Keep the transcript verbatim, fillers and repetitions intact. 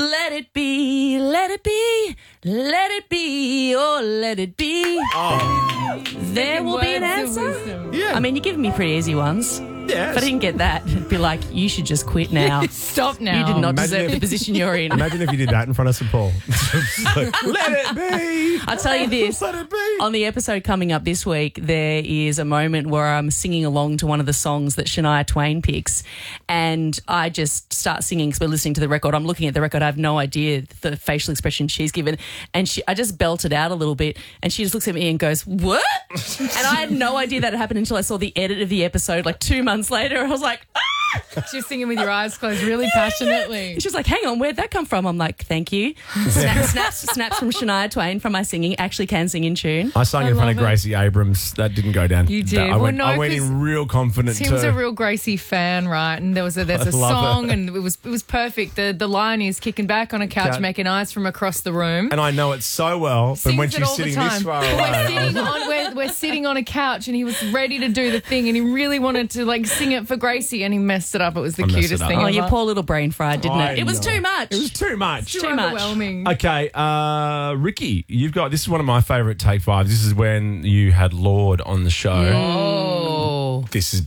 let it be, let it be, let it be, oh, let it be. Oh. There will be an answer. Yeah. I mean, you're giving me pretty easy ones. Yes. If I didn't get that, it'd be like, you should just quit now. Stop now. You did not Imagine deserve if- the position you're in. Imagine if you did that in front of Sir Paul. Like, let it be. I'll tell you this. Let it be. On the episode coming up this week, there is a moment where I'm singing along to one of the songs that Shania Twain picks, and I just start singing because we're listening to the record. I'm looking at the record. I have no idea the facial expression she's given, and she, I just belted out a little bit, and she just looks at me and goes, "What?" And I had no idea that had happened until I saw the edit of the episode like two months later. I was like, "Ah!" She was singing with your eyes closed really passionately. And she was like, hang on, where'd that come from? I'm like, thank you. Snap, snaps, snaps from Shania Twain from my singing. Actually can sing in tune. I sung I in front of love it. Gracie Abrams. That didn't go down. You did. That- I Well, went, no, I went 'cause in real confident. Tim was too. a real Gracie fan, right? And there was a, there's a I love song, it. and it was it was perfect. The the line is kicking back on a couch, Couch. making eyes from across the room. And I know it so well, but Sings when it she's all the sitting time. this far We're away, sitting on we're, we're sitting on a couch, and he was ready to do the thing, and he really wanted to like sing it for Gracie, and he messed it up. It was the I messed cutest it up. thing Oh, ever. your poor little brain fried, didn't I it? It was know. too much. it was too much. Too too much. overwhelming. Okay, uh, Ricky, you've got this is one of my favourite take fives. This is when you had Lord on the show. Oh. This is